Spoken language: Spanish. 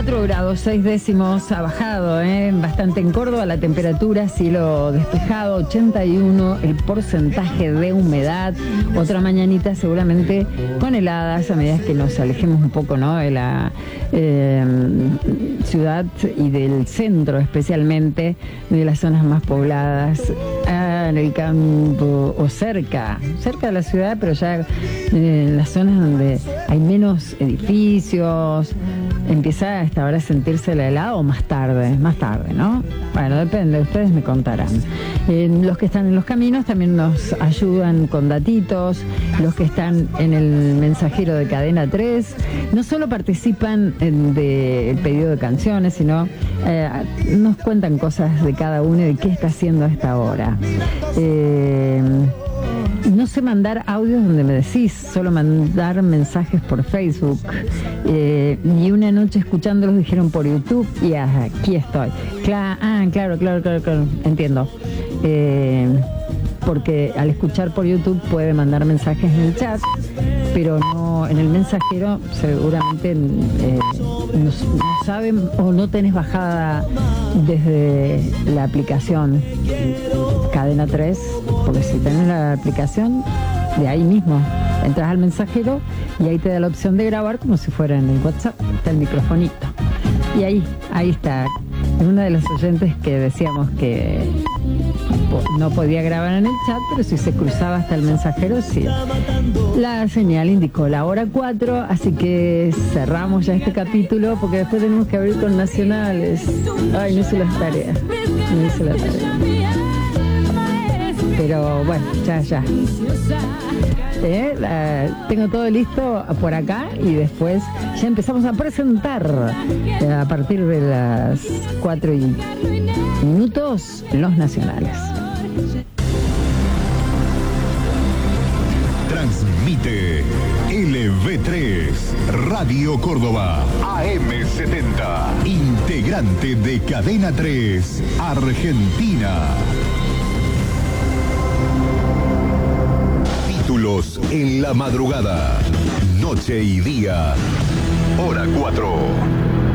4 grados 6 décimos ha bajado, bastante en Córdoba la temperatura, cielo despejado, 81 el porcentaje de humedad. Otra mañanita seguramente con heladas a medida que nos alejemos un poco, ¿no?, de la ciudad y del centro, especialmente de las zonas más pobladas, en el campo o cerca de la ciudad, pero ya en las zonas donde hay menos edificios. ¿Empieza a esta hora a sentirse la helada o más tarde, ¿no? Bueno, depende, ustedes me contarán. Los que están en los caminos también nos ayudan con datitos. Los que están en el mensajero de Cadena 3 no solo participan del pedido de canciones, sino nos cuentan cosas de cada uno y de qué está haciendo a esta hora. No sé mandar audios donde me decís, solo mandar mensajes por Facebook. Y una noche escuchándolos dijeron por YouTube y aquí estoy. Claro, entiendo. Porque al escuchar por YouTube puede mandar mensajes en el chat, pero no en el mensajero. Seguramente no saben o no tenés bajada desde la aplicación Cadena 3, porque si tenés la aplicación, de ahí mismo entras al mensajero y ahí te da la opción de grabar como si fuera en el WhatsApp. Está el microfonito y ahí está una de las oyentes que decíamos que no podía grabar en el chat, pero si se cruzaba hasta el mensajero, sí. La señal indicó la hora 4, así que cerramos ya este capítulo porque después tenemos que abrir con nacionales. Ay, no hice las tareas. Pero bueno, ya. Tengo todo listo por acá y después ya empezamos a presentar a partir de las 4:00 los nacionales. Transmite LV3 Radio Córdoba AM70, integrante de Cadena 3 Argentina. Títulos en la madrugada, noche y día, hora 4.